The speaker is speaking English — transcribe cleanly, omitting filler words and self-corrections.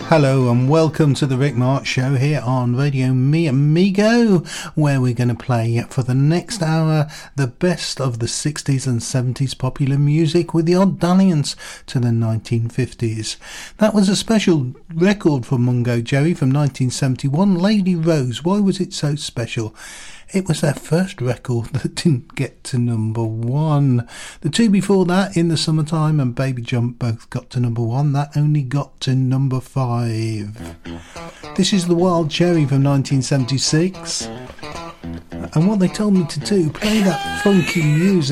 Hello and welcome to the Rick March Show here on Radio Mi Amigo, where we're going to play for the next hour the best of the 60s and 70s popular music with the odd dalliance to the 1950s. That was a special record for Mungo Jerry from 1971, Lady Rose. Why was it so special? It was their first record that didn't get to number one. The two before that, In the Summertime and Baby Jump, both got to number one. That only got to number 5. This is The Wild Cherry from 1976. And what they told me to do, play that funky music.